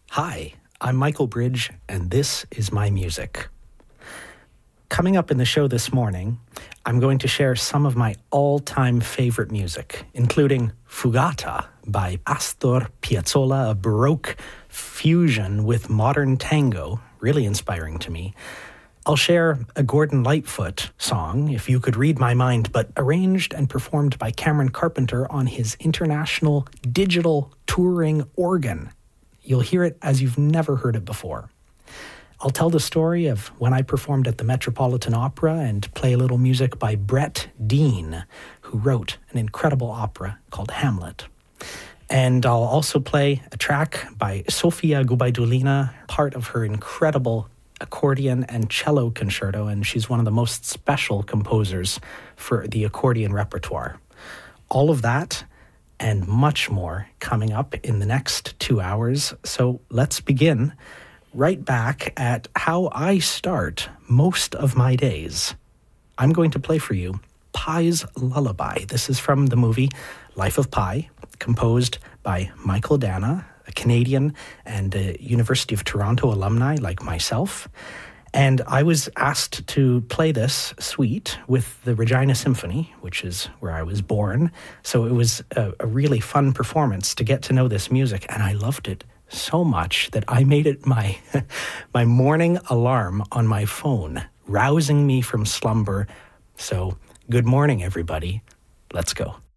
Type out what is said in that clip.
Hi, I'm Michael Bridge, and this is my music. Coming up in the show this morning, I'm going to share some of my all-time favorite music, including Fugata by Astor Piazzolla, a Baroque fusion with modern tango, really inspiring to me. I'll share a Gordon Lightfoot song, If You Could Read My Mind, but arranged and performed by Cameron Carpenter on his international digital touring organ. You'll hear it as you've never heard it before. I'll tell the story of when I performed at the Metropolitan Opera and play a little music by Brett Dean, who wrote an incredible opera called Hamlet. And I'll also play a track by Sofia Gubaidulina, part of her incredible accordion and cello concerto, and she's one of the most special composers for the accordion repertoire. All of that and much more coming up in the next 2 hours. So let's begin right back at how I start most of my days. I'm going to play for you Pi's Lullaby. This is from the movie Life of Pi, composed by Michael Dana, a Canadian and a University of Toronto alumni like myself. And I was asked to play this suite with the Regina Symphony, which is where I was born. So it was a really fun performance to get to know this music, and I loved it so much that I made it my my morning alarm on my phone, rousing me from slumber. So good morning, everybody. Let's go.